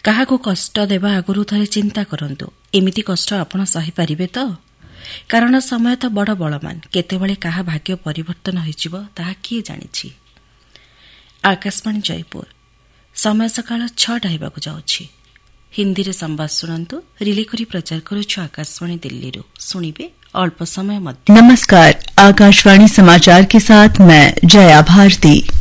କାହାକୁ କଷ୍ଟ ଦେବା ଆଗରୁ ଥରେ ଚିନ୍ତା କରନ୍ତୁ, ଏମିତି କଷ୍ଟ ଆପଣ ସହିପାରିବେ ତ? କାରଣ ସମୟ ତ ବଡ଼ ବଳବାନ, କେତେବେଳେ କାହା ଭାଗ୍ୟ ପରିବର୍ତ୍ତନ ହୋଇଯିବ ତାହା କିଏ ଜାଣିଛି। ଆକାଶବାଣୀ ଜୟପୁର, ସମୟ ସକାଳ 6ଟା ହେବାକୁ ଯାଉଛି। ହିନ୍ଦୀରେ ସମ୍ବାଦ ଶୁଣନ୍ତୁ। ରିଲେ କରି ପ୍ରଚାର କରୁଛୁ आकाशवाणी दिल्लीରୁ। ଶୁଣିବେ ଅଳ୍ପ ସମୟ ମଧ୍ୟ। नमस्कार, आकाशवाणी समाचार के साथ मैं जया भारती।